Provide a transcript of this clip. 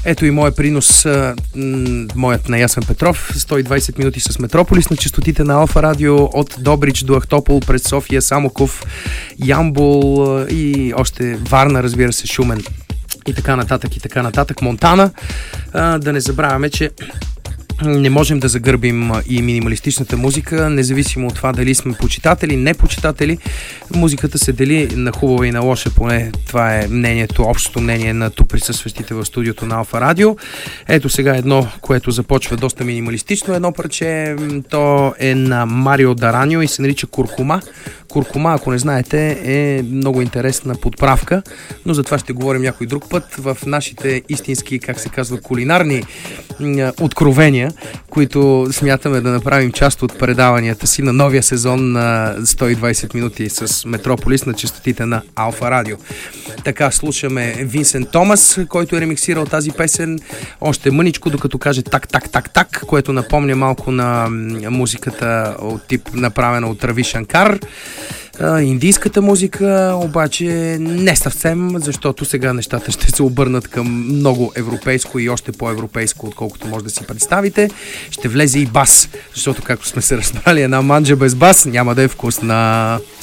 Ето и моят принос, моят на Ясен Петров. 120 минути с Метрополис на честотите на Алфа Радио от Добрич до Ахтопол, през София, Самоков, Ямбол и още Варна, разбира се, Шумен и така нататък, Монтана. Да не забравяме, че не можем да загърбим и минималистичната музика, независимо от това дали сме почитатели, не почитатели. Музиката се дели на хубава и на лоша, поне това е мнението, общото мнение на тук присъстващите в студиото на Алфа Радио. Ето сега едно, което започва доста минималистично, едно парче, то е на Марио Дараньо и се нарича Куркума. Куркума, ако не знаете, е много интересна подправка, но за това ще говорим някой друг път в нашите истински, как се казва, кулинарни откровения, които смятаме да направим част от предаванията си на новия сезон на 120 минути с Метрополис на честотите на Алфа Радио. Така, слушаме Винсент Томас, който е ремиксирал тази песен още мъничко, докато каже так, което напомня малко на музиката от тип направена от Рави Шанкар. Индийската музика обаче не съвсем, защото сега нещата ще се обърнат към много европейско и още по-европейско, отколкото може да си представите. Ще влезе и бас, защото както сме се разбрали, една манджа без бас няма да е вкусна.